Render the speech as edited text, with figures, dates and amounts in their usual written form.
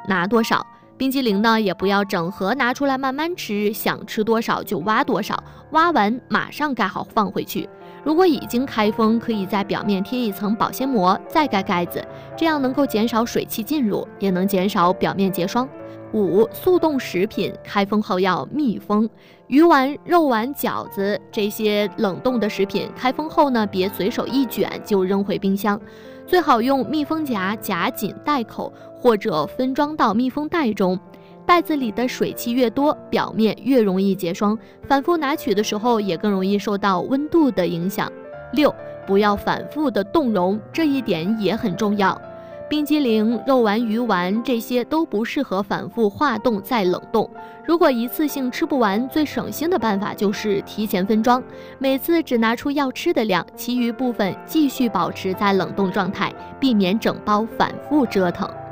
拿多少。冰激凌呢，也不要整盒拿出来慢慢吃，想吃多少就挖多少，挖完马上盖好放回去。如果已经开封，可以在表面贴一层保鲜膜，再盖盖子，这样能够减少水汽进入，也能减少表面结霜。5. 速冻食品开封后要密封，鱼丸、肉丸、饺子这些冷冻的食品，开封后呢，别随手一卷就扔回冰箱，最好用密封夹夹紧袋口，或者分装到密封袋中。袋子里的水汽越多，表面越容易结霜，反复拿取的时候也更容易受到温度的影响。6. 不要反复的冻融，这一点也很重要。冰激凌、肉丸、鱼丸这些都不适合反复化冻再冷冻。如果一次性吃不完，最省心的办法就是提前分装，每次只拿出要吃的量，其余部分继续保持在冷冻状态，避免整包反复折腾。